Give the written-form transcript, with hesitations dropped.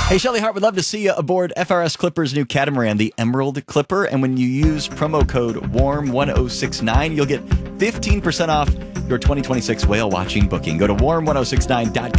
Hey, Shelly Hart would love to see you aboard FRS Clipper's new catamaran, the Emerald Clipper. And when you use promo code WARM1069, you'll get 15% off your 2026 whale watching booking. Go to warm1069.com.